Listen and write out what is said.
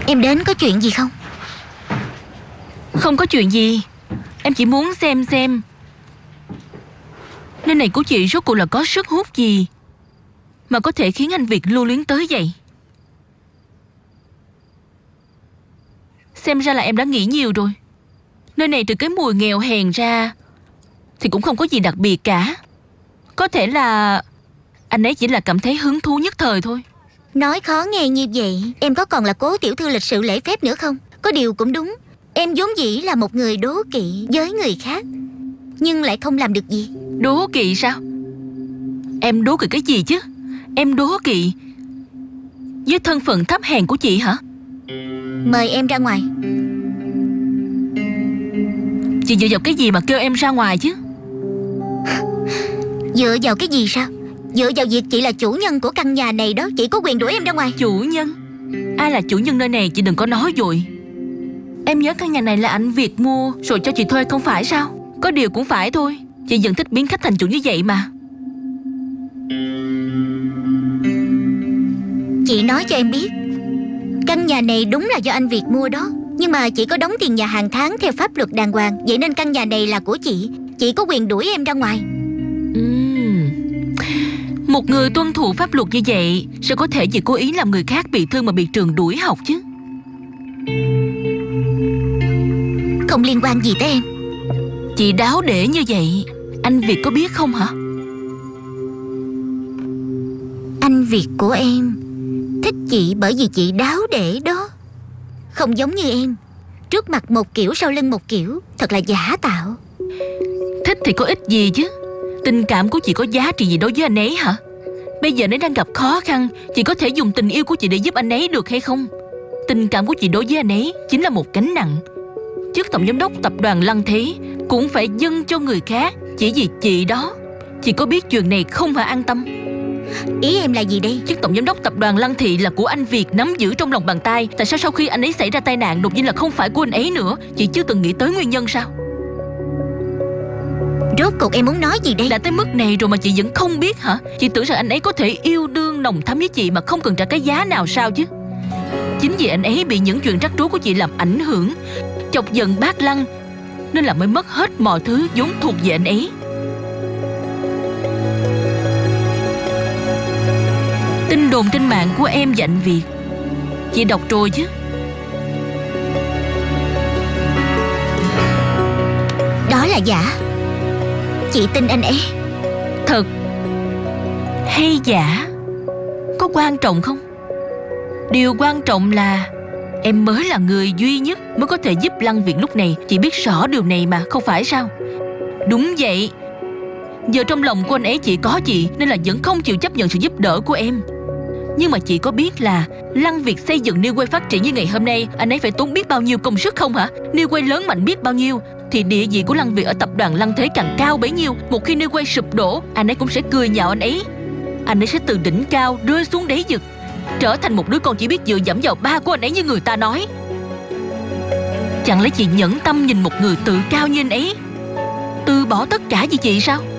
Em đến có chuyện gì không? Không có chuyện gì. Em chỉ muốn xem nơi này của chị rốt cuộc là có sức hút gì mà có thể khiến anh Việt lưu luyến tới vậy. Xem ra là em đã nghĩ nhiều rồi. Nơi này từ cái mùi nghèo hèn ra thì cũng không có gì đặc biệt cả. Có thể là anh ấy chỉ là cảm thấy hứng thú nhất thời thôi. Nói khó nghe như vậy, em có còn là cố tiểu thư lịch sự lễ phép nữa không? Có điều cũng đúng, em vốn dĩ là một người đố kỵ với người khác, nhưng lại không làm được gì. Đố kỵ sao? Em đố kỵ cái gì chứ? Em đố kỵ với thân phận thấp hèn của chị hả? Mời em ra ngoài. Chị dựa vào cái gì mà kêu em ra ngoài chứ? Dựa vào cái gì sao? Dựa vào việc chị là chủ nhân của căn nhà này đó. Chị có quyền đuổi em ra ngoài. Chủ nhân? Ai là chủ nhân nơi này chị đừng có nói dội. Em nhớ căn nhà này là anh Việt mua rồi cho chị thuê không phải sao? Có điều cũng phải thôi. Chị vẫn thích biến khách thành chủ như vậy mà. Chị nói cho em biết, căn nhà này đúng là do anh Việt mua đó, nhưng mà chị có đóng tiền nhà hàng tháng theo pháp luật đàng hoàng. Vậy nên căn nhà này là của chị. Chị có quyền đuổi em ra ngoài. Một người tuân thủ pháp luật như vậy sao có thể chỉ cố ý làm người khác bị thương mà bị trường đuổi học chứ? Không liên quan gì tới em. Chị đáo để như vậy anh Việt có biết không hả? Anh Việt của em thích chị bởi vì chị đáo để đó. Không giống như em, trước mặt một kiểu sau lưng một kiểu, thật là giả tạo. Thích thì có ích gì chứ? Tình cảm của chị có giá trị gì đối với anh ấy hả? Bây giờ anh ấy đang gặp khó khăn, chị có thể dùng tình yêu của chị để giúp anh ấy được hay không? Tình cảm của chị đối với anh ấy chính là một gánh nặng. Chức tổng giám đốc tập đoàn Lăng Thế cũng phải dâng cho người khác chỉ vì chị đó. Chị có biết chuyện này không hả An Tâm? Ý em là gì đây? Chức tổng giám đốc tập đoàn Lăng Thị là của anh Việt nắm giữ trong lòng bàn tay. Tại sao sau khi anh ấy xảy ra tai nạn đột nhiên là không phải của anh ấy nữa? Chị chưa từng nghĩ tới nguyên nhân sao? Rốt cuộc em muốn nói gì đây? Đã tới mức này rồi mà chị vẫn không biết hả? Chị tưởng rằng anh ấy có thể yêu đương nồng thắm với chị mà không cần trả cái giá nào sao chứ? Chính vì anh ấy bị những chuyện rắc rối của chị làm ảnh hưởng, chọc giận bác Lăng, nên là mới mất hết mọi thứ vốn thuộc về anh ấy. Tin đồn trên mạng của em và anh Việt chị đọc rồi chứ? Đó là giả. Chị tin anh ấy. Thật hay giả có quan trọng không? Điều quan trọng là em mới là người duy nhất mới có thể giúp Lăng Việt lúc này. Chị biết rõ điều này mà, không phải sao? Đúng vậy. Giờ trong lòng của anh ấy chỉ có chị nên là vẫn không chịu chấp nhận sự giúp đỡ của em. Nhưng mà chị có biết là Lăng Việt xây dựng Neway phát triển như ngày hôm nay, anh ấy phải tốn biết bao nhiêu công sức không hả? Neway lớn mạnh biết bao nhiêu thì địa vị của Lăng Việt ở tập đoàn Lăng Thế càng cao bấy nhiêu. Một khi Neway sụp đổ, anh ấy cũng sẽ cười nhạo anh ấy. Anh ấy sẽ từ đỉnh cao rơi xuống đáy vực, trở thành một đứa con chỉ biết dựa dẫm vào ba của anh ấy như người ta nói. Chẳng lẽ chị nhẫn tâm nhìn một người tự cao như anh ấy từ bỏ tất cả vì chị sao?